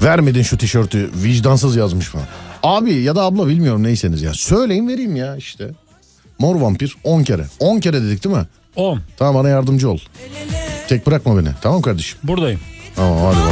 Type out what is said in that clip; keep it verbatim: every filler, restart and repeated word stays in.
Vermedin şu tişörtü, vicdansız yazmış falan. Abi ya da abla, bilmiyorum neyseniz ya. Söyleyin vereyim ya işte. Mor Vampir on kere. on kere dedik değil mi? on. Tamam, bana yardımcı ol. Tek bırakma beni. Tamam kardeşim. Buradayım. Tamam hadi bak.